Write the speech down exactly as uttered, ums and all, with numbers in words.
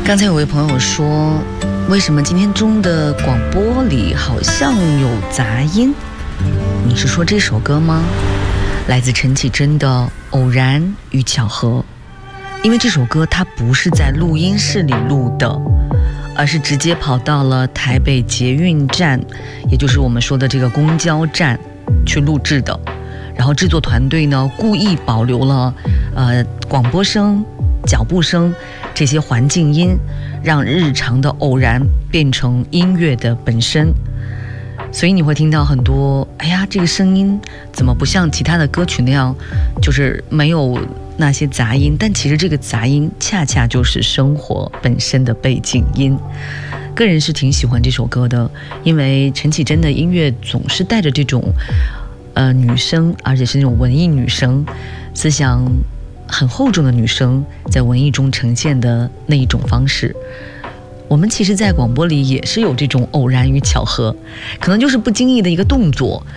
刚才有位朋友说，为什么今天中的广播里好像有杂音？你是说这首歌吗？来自陈绮贞的《偶然与巧合》。因为这首歌它不是在录音室里录的，而是直接跑到了台北捷运站，也就是我们说的这个公交站去录制的。然后制作团队呢，故意保留了呃广播声、脚步声这些环境音，让日常的偶然变成音乐的本身。所以你会听到很多，哎呀，这个声音怎么不像其他的歌曲那样，就是没有那些杂音，但其实这个杂音恰恰就是生活本身的背景音。个人是挺喜欢这首歌的，因为陈绮贞的音乐总是带着这种呃女生，而且是那种文艺女生，思想很厚重的女生在文艺中呈现的那一种方式。我们其实在广播里也是有这种偶然与巧合，可能就是不经意的一个动作，